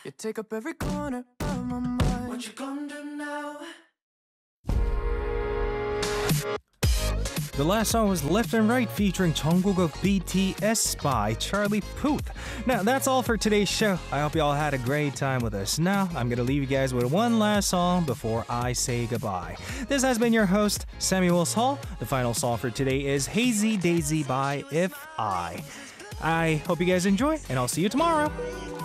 You take up every corner of my mind. What you gonna do now? The last song was Left and Right featuring Jungkook of BTS by Charlie Puth. Now, that's all for today's show. I hope you all had a great time with us. Now, I'm going to leave you guys with one last song before I say goodbye. This has been your host, Samuel Hall. The final song for today is Hazy Daisy by If I. I hope you guys enjoy, and I'll see you tomorrow.